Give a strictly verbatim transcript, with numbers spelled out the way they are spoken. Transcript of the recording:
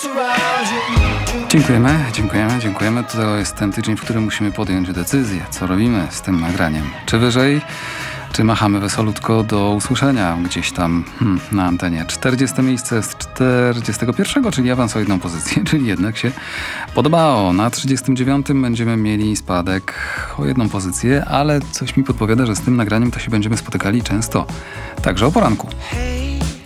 Dziękujemy, dziękujemy, dziękujemy. To jest ten tydzień, w którym musimy podjąć decyzję, co robimy z tym nagraniem. Czy wyżej, czy machamy wesolutko do usłyszenia gdzieś tam hmm, na antenie. czterdzieste miejsce z czterdziestego pierwszego, czyli awans o jedną pozycję, czyli jednak się podobało. Na trzydziestym dziewiątym będziemy mieli spadek o jedną pozycję, ale coś mi podpowiada, że z tym nagraniem to się będziemy spotykali często, także o poranku.